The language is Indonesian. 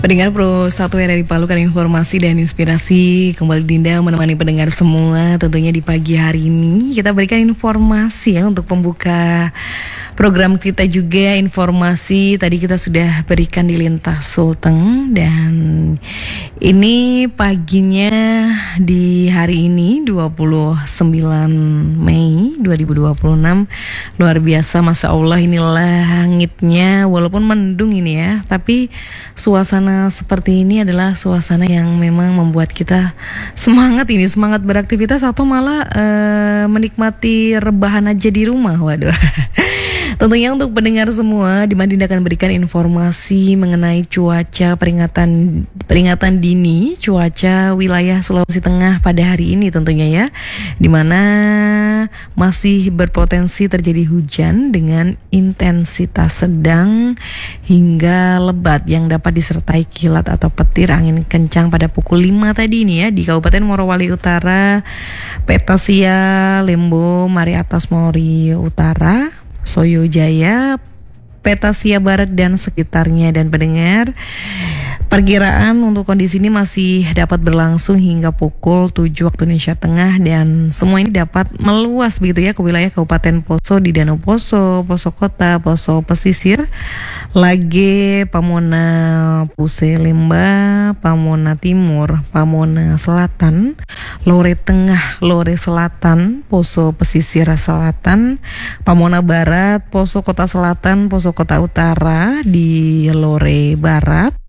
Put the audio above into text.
Pendengar Pro 1 dari Palu, kan informasi dan inspirasi. Kembali Dinda menemani pendengar semua tentunya di pagi hari ini. Kita berikan informasi ya untuk pembuka program kita juga. Informasi tadi kita sudah berikan di Lintas Sulteng. Dan ini paginya di hari ini 29 Mei 2026. Luar biasa, Masya Allah, ini langitnya walaupun mendung ini ya, tapi suasana seperti ini adalah suasana yang memang membuat kita semangat beraktivitas atau malah menikmati rebahan aja di rumah. Waduh. Tentunya untuk pendengar semua, di mana Dinda akan berikan informasi mengenai cuaca peringatan dini cuaca wilayah Sulawesi Tengah pada hari ini tentunya ya, di mana masih berpotensi terjadi hujan dengan intensitas sedang hingga lebat yang dapat disertai kilat atau petir angin kencang pada pukul 5 tadi ini ya di Kabupaten Morowali Utara, Petasia, Lembo, Mari Atas Mori Utara, Soyo Jaya, Petasia Barat dan sekitarnya. Dan pendengar, perkiraan untuk kondisi ini masih dapat berlangsung hingga pukul 7 waktu Indonesia Tengah, dan semua ini dapat meluas begitu ya ke wilayah Kabupaten Poso, di Danau Poso, Poso Kota, Poso Pesisir, Lage, Pamona Puse, Lemba, Pamona Timur, Pamona Selatan, Lore Tengah, Lore Selatan, Poso Pesisir Selatan, Pamona Barat, Poso Kota Selatan, Poso Kota Utara di Lore Barat,